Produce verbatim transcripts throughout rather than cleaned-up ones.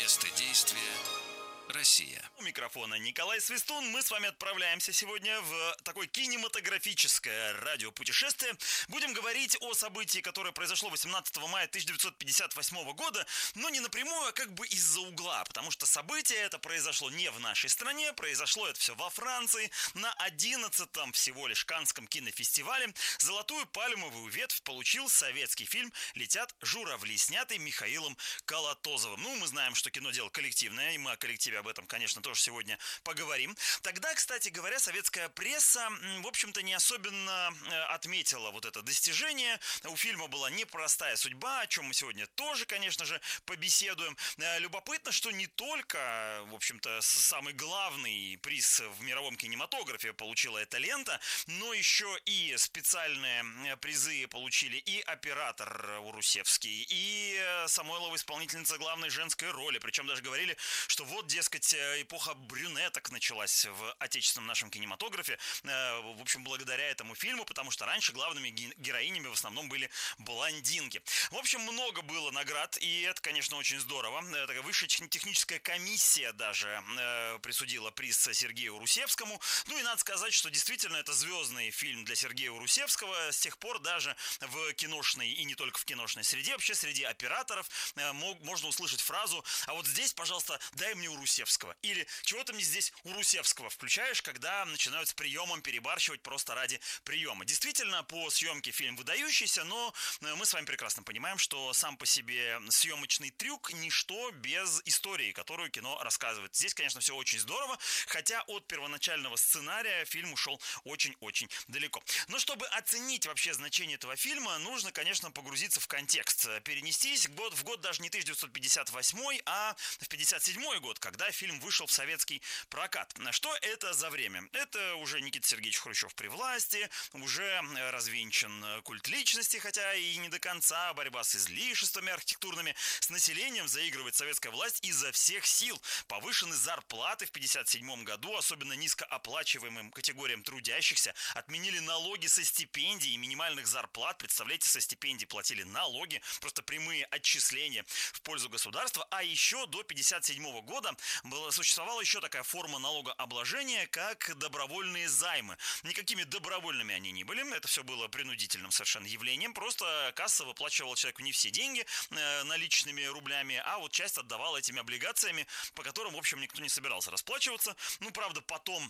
Место действия – Россия. У микрофона Николай Свистун. Мы с вами отправляемся сегодня в такое кинематографическое радиопутешествие. Будем говорить о событии, которое произошло восемнадцатого мая тысяча девятьсот пятьдесят восьмого года, но не напрямую, а как бы из-за угла, потому что событие это произошло не в нашей стране, произошло это все во Франции, на одиннадцатом всего лишь Каннском кинофестивале. Золотую пальмовую ветвь получил советский фильм «Летят журавли», снятый Михаилом Колотозовым. Ну, мы знаем, что кино дело коллективное, и мы о коллективе об этом, конечно, тоже сегодня поговорим. Тогда, кстати говоря, советская пресса, в общем-то, не особенно отметила вот это достижение. У фильма была непростая судьба, о чем мы сегодня тоже, конечно же, побеседуем. Любопытно, что не только, в общем-то, самый главный приз в мировом кинематографе получила эта лента, но еще и специальные призы получили и оператор Урусевский, и Самойлова, исполнительница главной женской роли. Причем даже говорили, что вот, дескать, эпоха брюнеток началась в отечественном нашем кинематографе, в общем, благодаря этому фильму, потому что раньше главными героинями в основном были блондинки. В общем, много было наград, и это, конечно, очень здорово. Такая высшая техническая комиссия даже присудила приз Сергею Урусевскому. Ну и надо сказать, что действительно это звездный фильм для Сергея Урусевского. С тех пор даже в киношной, и не только в киношной среде, вообще среди операторов можно услышать фразу: а вот здесь, пожалуйста, дай мне Урусевского. Или чего ты мне здесь Урусевского включаешь, когда начинают с приемом перебарщивать просто ради приема. Действительно, по съемке фильм выдающийся, но мы с вами прекрасно понимаем, что сам по себе съемочный трюк – ничто без истории, которую кино рассказывает. Здесь, конечно, все очень здорово, хотя от первоначального сценария фильм ушел очень-очень далеко. Но чтобы оценить вообще значение этого фильма, нужно, конечно, погрузиться в контекст, перенестись в год, в год даже не тысяча девятьсот пятьдесят восьмой, а в пятьдесят седьмой год, когда фильм вышел в советский прокат. Что это за время? Это уже Никита Сергеевич Хрущев при власти, уже развенчан культ личности, хотя и не до конца, борьба с излишествами архитектурными, с населением заигрывает советская власть изо всех сил. Повышены зарплаты в пятьдесят седьмом году, особенно низкооплачиваемым категориям трудящихся, отменили налоги со стипендий и минимальных зарплат. Представляете, со стипендий платили налоги, просто прямые отчисления в пользу государства. А еще до пятьдесят седьмого года была, существовала еще такая форма налогообложения, как добровольные займы. Никакими добровольными они не были, это все было принудительным совершенно явлением. Просто касса выплачивала человеку не все деньги э, наличными рублями, а вот часть отдавала этими облигациями, по которым, в общем, никто не собирался расплачиваться. Ну, правда, потом...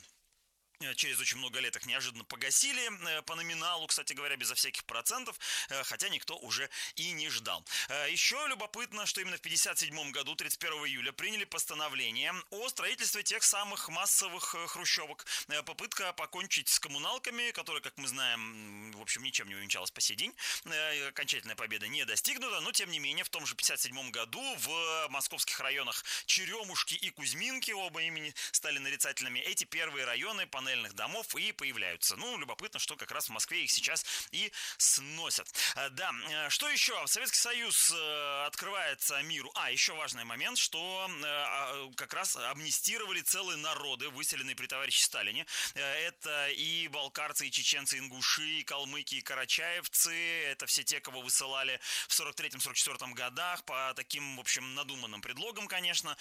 Через очень много лет их неожиданно погасили по номиналу, кстати говоря, безо всяких процентов, хотя никто уже и не ждал. Еще любопытно, что именно в пятьдесят седьмом году, тридцать первого июля, приняли постановление о строительстве тех самых массовых хрущевок. Попытка покончить с коммуналками, которая, как мы знаем, в общем, ничем не увенчалась по сей день. Окончательная победа не достигнута, но, тем не менее, в том же пятьдесят седьмом году в московских районах Черемушки и Кузьминки, оба имени стали нарицательными, эти первые районы панельных домов и появляются. Ну, любопытно, что как раз в Москве их сейчас и сносят. Да, что еще? Советский Союз открывается миру. А, еще важный момент, что как раз амнистировали целые народы, выселенные при товарище Сталине. Это и балкарцы, и чеченцы, и ингуши, и калмыки, и карачаевцы. Это все те, кого высылали в сорок третьем — сорок четвёртом годах по таким, в общем, надуманным предлогам, конечно.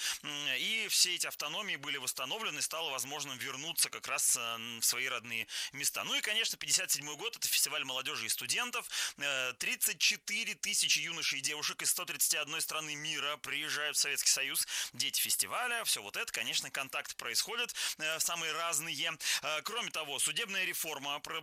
И все эти автономии были восстановлены, стало возможным вернуться как раз в свои родные места. Ну и, конечно, пятьдесят седьмой год – это фестиваль молодежи и студентов. тридцать четыре тысячи юношей и девушек из ста тридцати одной страны мира приезжают в Советский Союз. Дети фестиваля, все вот это, конечно, контакты происходят самые разные. Кроме того, судебная реформа